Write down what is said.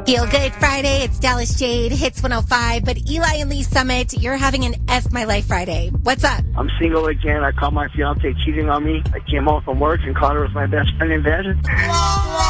Feel Good Friday. It's Dallas Jade, Hits 105. But Eli and Lee Summit, you're having an F My Life Friday. What's up? I'm single again. I caught my fiance cheating on me. I came home from work and caught her with my best friend in bed.